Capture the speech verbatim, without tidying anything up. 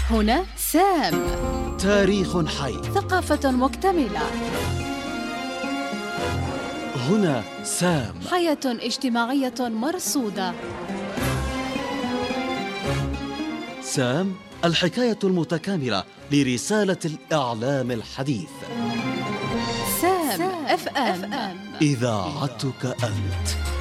هنا سام. تاريخ حي. ثقافة مكتملة. هنا سام. حياة اجتماعية مرصودة. سام، الحكاية المتكاملة لرسالة الإعلام الحديث. سام اف ام، إذاعتك أنت.